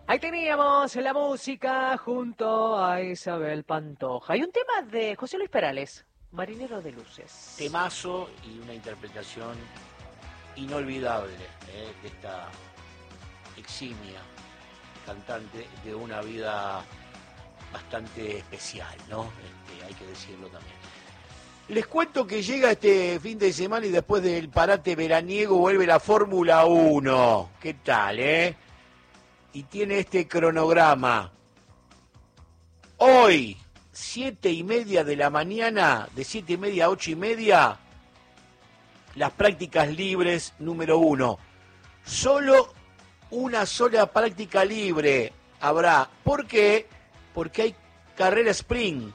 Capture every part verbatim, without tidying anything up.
Ahí teníamos la música junto a Isabel Pantoja. Y un tema de José Luis Perales, Marinero de Luces. Temazo y una interpretación inolvidable eh, de esta eximia cantante de una vida bastante especial, ¿no? Este, hay que decirlo también. Les cuento que llega este fin de semana y después del parate veraniego vuelve la Fórmula uno. ¿Qué tal, eh? Y tiene este cronograma. Hoy, siete y media de la mañana, de siete y media a ocho y media, las prácticas libres número uno. Solo una sola práctica libre habrá. ¿Por qué? Porque hay carrera sprint.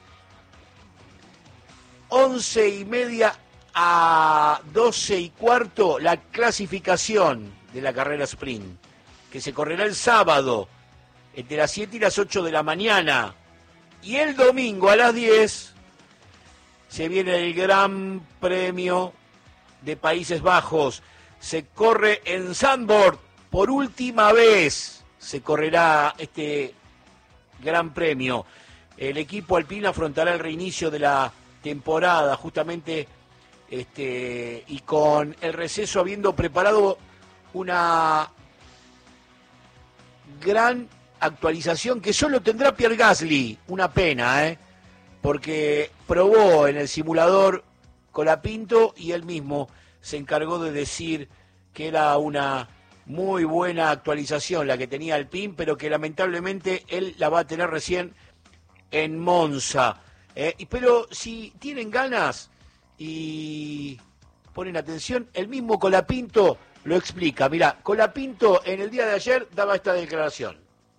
Once y media a doce y cuarto, la clasificación de la carrera sprint, que se correrá el sábado, entre las siete y las ocho de la mañana. Y el domingo a las diez se viene el Gran Premio de Países Bajos. Se corre en Zandvoort, por última vez se correrá este Gran Premio. El equipo alpino afrontará el reinicio de la temporada, justamente, este, y con el receso habiendo preparado una gran actualización que solo tendrá Pierre Gasly. Una pena, ¿eh? Porque probó en el simulador Colapinto y él mismo se encargó de decir que era una muy buena actualización la que tenía Alpine, pero que lamentablemente él la va a tener recién en Monza. ¿eh? Pero si tienen ganas y ponen atención, el mismo Colapinto lo explica. Mirá, Colapinto en el día de ayer daba esta declaración.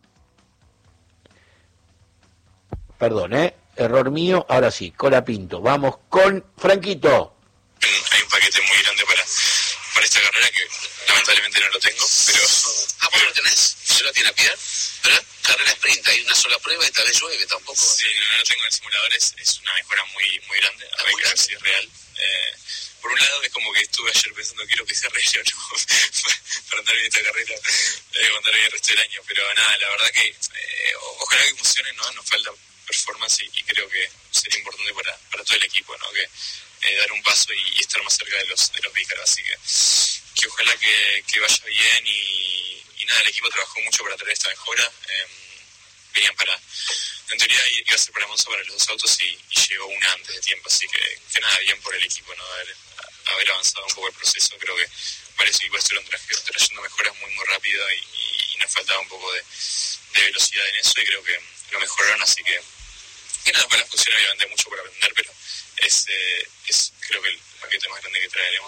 Perdón, ¿eh? Error mío. Ahora sí, Colapinto. Vamos con Franquito. Hay un paquete muy grande para, para esta carrera que lamentablemente no lo tengo, pero... Ah, ¿vos lo tenés? ¿Se lo tiene a Pierre? ¿Verdad? Carrera sprint, hay una sola prueba y tal vez llueve tampoco. Sí, no lo tengo en el simulador, es, es una mejora muy muy grande, a ver si es real. Eh, por un lado es como que estuve ayer pensando quiero que sea real o no, para andar bien esta carrera, eh, andar bien el resto del año, pero nada, la verdad que eh, ojalá que funcione, ¿no? Nos falta performance y, y creo que sería importante para, para todo el equipo, ¿no? Que eh, dar un paso y, y estar más cerca de los de los Vícaros, así que, que ojalá que, que vaya bien y, y nada, el equipo trabajó mucho para traer esta mejora. Eh, venían para, en teoría iba a ser para Monza para los dos autos y, y llegó una antes de tiempo, así que, que nada, bien por el equipo, ¿no? Haber, haber avanzado un poco el proceso. Creo que varios equipos estuvieron trayendo mejoras muy muy rápido y, y, y nos faltaba un poco de, de velocidad en eso y creo que lo mejoraron, así que, que nada, para las funciones obviamente hay mucho por aprender, pero es, eh, es creo que el paquete más grande que traeremos.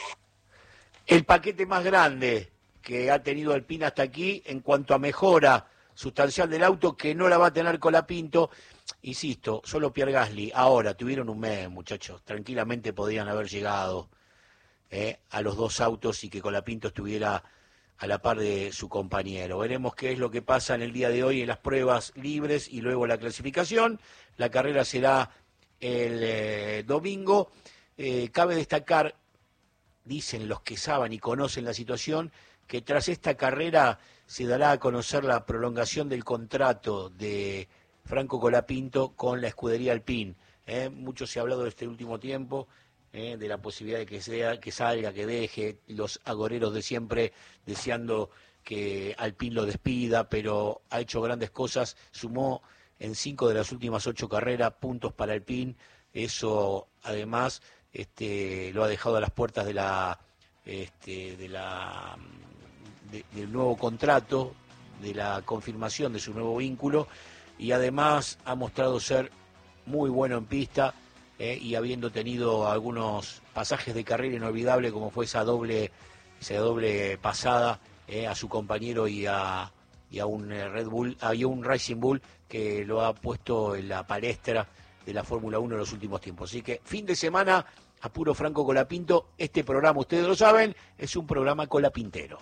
El paquete más grande que ha tenido Alpine hasta aquí en cuanto a mejora sustancial del auto, que no la va a tener Colapinto. Insisto, solo Pierre Gasly. Ahora, tuvieron un mes, muchachos. Tranquilamente podían haber llegado eh, a los dos autos y que Colapinto estuviera a la par de su compañero. Veremos qué es lo que pasa en el día de hoy en las pruebas libres y luego la clasificación. La carrera será el eh, domingo. Eh, cabe destacar, dicen los que saben y conocen la situación, que tras esta carrera se dará a conocer la prolongación del contrato de Franco Colapinto con la escudería Alpine. ¿eh? Mucho se ha hablado de este último tiempo, ¿eh? de la posibilidad de que sea, que salga, que deje, los agoreros de siempre deseando que Alpine lo despida, pero ha hecho grandes cosas, sumó en cinco de las últimas ocho carreras puntos para Alpine. Eso además este, lo ha dejado a las puertas de la este, de la de, del nuevo contrato, de la confirmación de su nuevo vínculo, y además ha mostrado ser muy bueno en pista, eh, y habiendo tenido algunos pasajes de carrera inolvidables, como fue esa doble esa doble pasada eh, a su compañero y a y a un Red Bull, a un Racing Bull que lo ha puesto en la palestra de la Fórmula uno en los últimos tiempos. Así que fin de semana a puro Franco Colapinto. Este programa, ustedes lo saben, es un programa colapintero.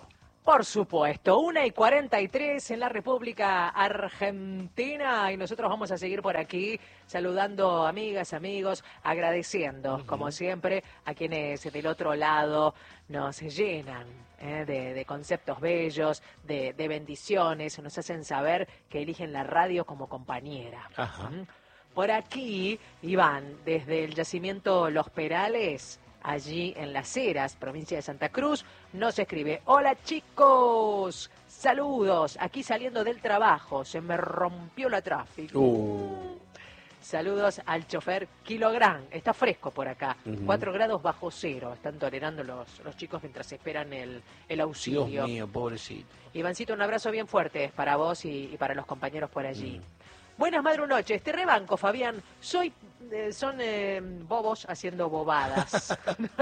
Por supuesto, una y cuarenta y tres en la República Argentina y nosotros vamos a seguir por aquí saludando amigas, amigos, agradeciendo, uh-huh. como siempre, a quienes del otro lado nos llenan eh, de, de conceptos bellos, de, de bendiciones, nos hacen saber que eligen la radio como compañera. Ajá. ¿Mm? Por aquí, Iván, desde el yacimiento Los Perales, allí en Las Heras, provincia de Santa Cruz, nos escribe: hola chicos, saludos, aquí saliendo del trabajo, se me rompió la tráfico. Uh. Saludos al chofer Kilográn, está fresco por acá, uh-huh. cuatro grados bajo cero, están tolerando los, los chicos mientras esperan el, el auxilio. Dios mío, pobrecito. Ivancito, un abrazo bien fuerte para vos y, y para los compañeros por allí. Uh. Buenas madrunoches, te rebanco, Fabián. Soy, eh, son eh, bobos haciendo bobadas.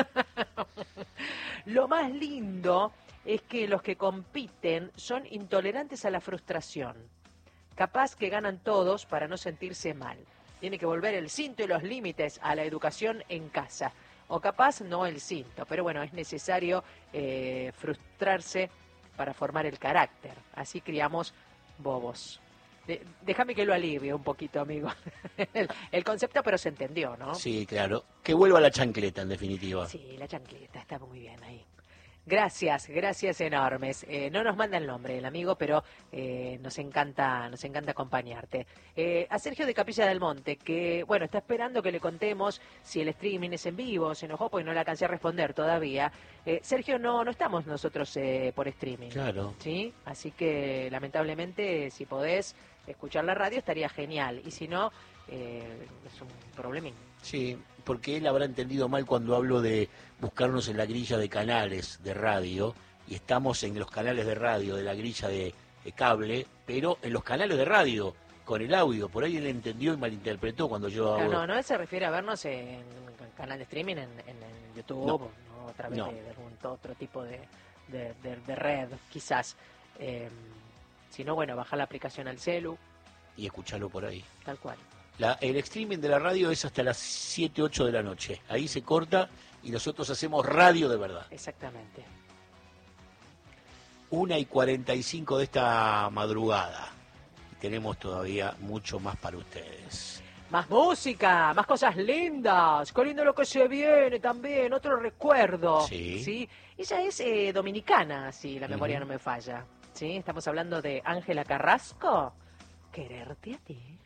Lo más lindo es que los que compiten son intolerantes a la frustración. Capaz que ganan todos para no sentirse mal. Tiene que volver el cinto y los límites a la educación en casa. O capaz no el cinto, pero bueno, es necesario eh, frustrarse para formar el carácter. Así criamos bobos. De, déjame que lo alivie un poquito, amigo. el, el concepto, pero se entendió, ¿no? Sí, claro. Que vuelva la chancleta, en definitiva. Sí, la chancleta, está muy bien ahí. Gracias, gracias enormes. Eh, no nos manda el nombre el amigo, pero eh, nos encanta, nos encanta acompañarte. Eh, a Sergio de Capilla del Monte, que bueno, está esperando que le contemos si el streaming es en vivo, se enojó porque no le alcancé a responder todavía. Eh, Sergio, no, no estamos nosotros eh, por streaming. Claro. ¿Sí? Así que lamentablemente, si podés escuchar la radio estaría genial, y si no, eh, es un problemín. Sí, porque él habrá entendido mal cuando hablo de buscarnos en la grilla de canales de radio, y estamos en los canales de radio de la grilla de, de cable, pero en los canales de radio, con el audio. Por ahí él entendió y malinterpretó cuando yo Claro, hago... no, no, él se refiere a vernos en, en canal de streaming, en, en, en YouTube, No. ¿no? A través No. de, de algún otro tipo de, de, de, de red, quizás. Eh, si no, bueno, bajar la aplicación al celu. Y escucharlo por ahí. Tal cual. La, el streaming de la radio es hasta las siete, ocho de la noche. Ahí se corta y nosotros hacemos radio de verdad. Exactamente. Una y cuarenta y cinco de esta madrugada. Y tenemos todavía mucho más para ustedes. Más música, más cosas lindas. Qué lindo lo que se viene también. Otro recuerdo. Sí. ¿Sí? Ella es eh, dominicana, si la memoria Uh-huh. no me falla. ¿Sí? Estamos hablando de Ángela Carrasco. Quererte a ti.